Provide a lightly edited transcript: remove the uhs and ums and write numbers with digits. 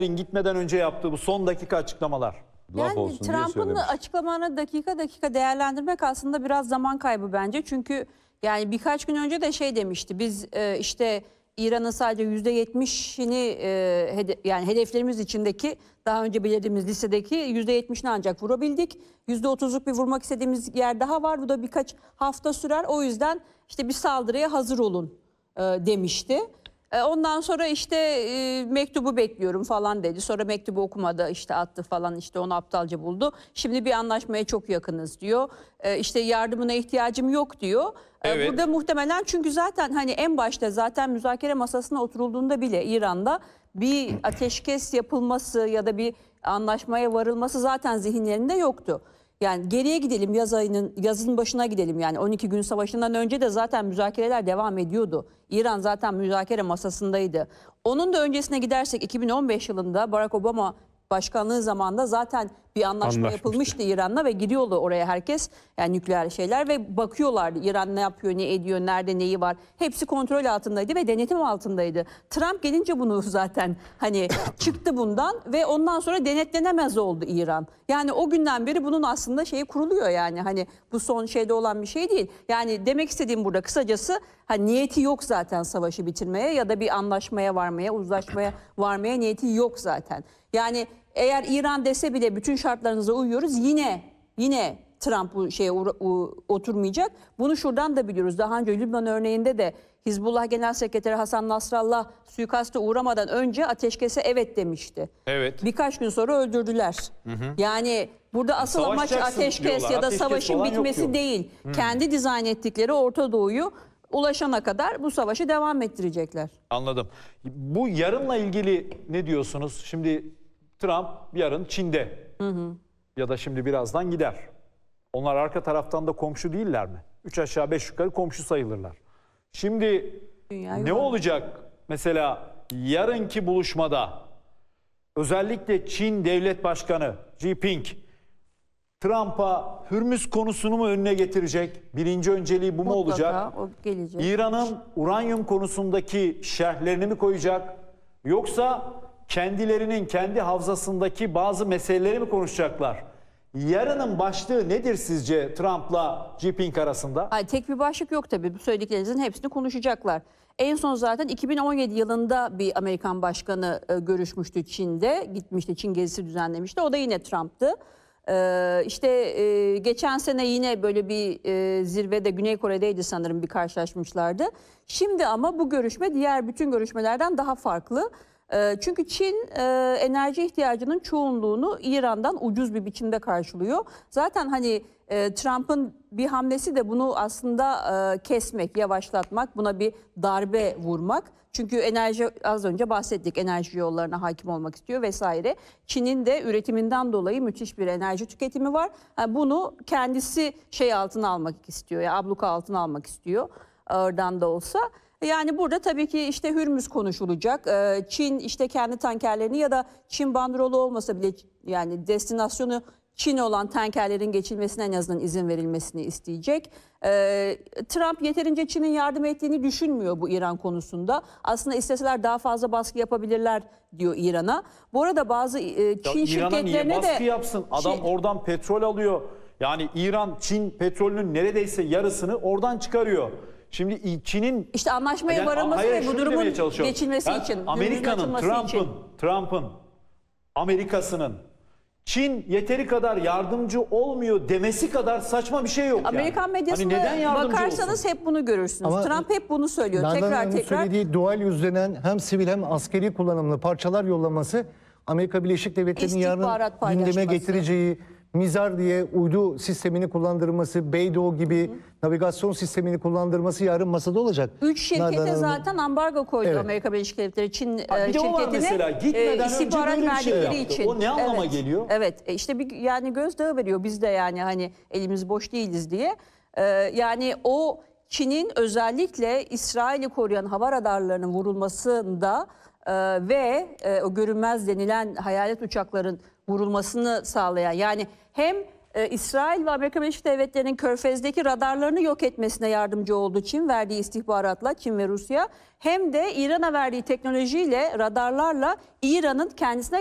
gitmeden önce yaptığı bu son dakika açıklamalar. Yani Trump'ın açıklamalarını dakika dakika değerlendirmek aslında biraz zaman kaybı bence. Çünkü yani birkaç gün önce de şey demişti. Biz işte İran'ın sadece %70'ini yani hedeflerimiz içindeki daha önce belirlediğimiz listedeki %70'ini ancak vurabildik. %30'luk bir vurmak istediğimiz yer daha var. Bu da birkaç hafta sürer. O yüzden işte bir saldırıya hazır olun demişti. Ondan sonra işte mektubu bekliyorum falan dedi. Sonra mektubu okumadı, işte attı falan, işte onu aptalca buldu. Şimdi bir anlaşmaya çok yakınız diyor. İşte yardımına ihtiyacım yok diyor. Evet. Burada muhtemelen çünkü zaten hani en başta zaten müzakere masasına oturulduğunda bile İran'da bir ateşkes yapılması ya da bir anlaşmaya varılması zaten zihinlerinde yoktu. Yani geriye gidelim, yazın başına gidelim, yani 12 gün savaşından önce de zaten müzakereler devam ediyordu. İran zaten müzakere masasındaydı. Onun da öncesine gidersek 2015 yılında Barack Obama başkanlığı zamanında zaten bir anlaşma yapılmıştı İran'la ve gidiyordu oraya herkes, yani nükleer şeyler, ve bakıyorlardı İran ne yapıyor, ne ediyor, nerede neyi var. Hepsi kontrol altındaydı ve denetim altındaydı. Trump gelince bunu zaten hani çıktı bundan ve ondan sonra denetlenemez oldu İran. Yani o günden beri bunun aslında şeyi kuruluyor, yani hani bu son şeyde olan bir şey değil. Yani demek istediğim burada kısacası hani niyeti yok zaten savaşı bitirmeye ya da bir anlaşmaya varmaya, uzlaşmaya varmaya niyeti yok zaten. Yani eğer İran dese bile bütün şartlarınıza uyuyoruz, yine Trump bu şeye oturmayacak. Bunu şuradan da biliyoruz. Daha önce Lübnan örneğinde de Hizbullah Genel Sekreteri Hasan Nasrallah suikaste uğramadan önce ateşkese evet demişti. Evet. Birkaç gün sonra öldürdüler. Yani burada asıl amaç ateşkes ya da savaşın bitmesi değil. Kendi dizayn ettikleri Orta Doğu'yu ulaşana kadar bu savaşı devam ettirecekler. Anladım. Bu yarınla ilgili ne diyorsunuz? Şimdi Trump yarın Çin'de ya da şimdi birazdan gider. Onlar arka taraftan da komşu değiller mi? 3 aşağı 5 yukarı komşu sayılırlar. Şimdi ne olacak mesela yarınki buluşmada? Özellikle Çin Devlet Başkanı Xi Jinping Trump'a Hürmüz konusunu mu önüne getirecek? Birinci önceliği bu mu olacak? O gelecek. İran'ın uranyum konusundaki şerhlerini mi koyacak? Yoksa kendilerinin kendi havzasındaki bazı meseleleri mi konuşacaklar? Yarının başlığı nedir sizce Trump'la Xi Jinping arasında? Hayır, tek bir başlık yok tabii. Bu söylediklerinizin hepsini konuşacaklar. En son zaten 2017 yılında bir Amerikan başkanı görüşmüştü Çin'de. Gitmişti, Çin gezisi düzenlemişti. O da yine Trump'tı. Geçen sene yine böyle bir zirvede Güney Kore'deydi sanırım, bir karşılaşmışlardı. Şimdi ama bu görüşme diğer bütün görüşmelerden daha farklı. Çünkü Çin enerji ihtiyacının çoğunluğunu İran'dan ucuz bir biçimde karşılıyor. Zaten hani Trump'ın bir hamlesi de bunu aslında kesmek, yavaşlatmak, buna bir darbe vurmak. Çünkü enerji, az önce bahsettik, enerji yollarına hakim olmak istiyor vesaire. Çin'in de üretiminden dolayı müthiş bir enerji tüketimi var. Yani bunu kendisi şey altına almak istiyor, yani abluka altına almak istiyor, oradan da olsa. Yani burada tabii ki işte Hürmüz konuşulacak. Çin işte kendi tankerlerini ya da Çin bandrolu olmasa bile yani destinasyonu Çin olan tankerlerin geçilmesine en azından izin verilmesini isteyecek. Trump yeterince Çin'in yardım ettiğini düşünmüyor bu İran konusunda. Aslında isteseler daha fazla baskı yapabilirler diyor İran'a. Bu arada bazı Çin şirketlerine niye baskı de yapsın? Adam oradan petrol alıyor. Yani İran Çin petrolünün neredeyse yarısını oradan çıkarıyor. Şimdi Çin'in işte anlaşmaya varılması ve bu durumun geçilmesi için, Amerika'nın, Trump'ın, Amerika'sının Çin yeteri kadar yardımcı olmuyor demesi kadar saçma bir şey yok. Amerikan yani. medyasına hani neden yardımcı bakarsanız olsun? hep bunu görürsünüz. Ama Trump hep bunu söylüyor. Tekrar. Tekrar. Söylediği dual yüzlenen hem sivil hem askeri kullanımlı parçalar yollaması, Amerika Birleşik Devletleri'nin yarın gündeme getireceği Mizar diye uydu sistemini kullandırması, Beidou gibi navigasyon sistemini kullandırması yarın masada olacak. 3 şirkete zaten ambargo koydu, evet. Amerika Birleşik Devletleri Çin şirketine mesela gitmeden istihbarat önce verdikleri şey için. O ne anlama geliyor? Evet, işte bir yani gözdağı veriyor, biz de yani hani elimiz boş değiliz diye. Yani o Çin'in özellikle İsrail'i koruyan hava radarlarının vurulmasında ve o görünmez denilen hayalet uçakların vurulmasını sağlayan, yani hem İsrail ve Amerika Birleşik Devletleri'nin Körfez'deki radarlarını yok etmesine yardımcı olduğu Çin verdiği istihbaratla, Çin ve Rusya, hem de İran'a verdiği teknolojiyle, radarlarla İran'ın kendisine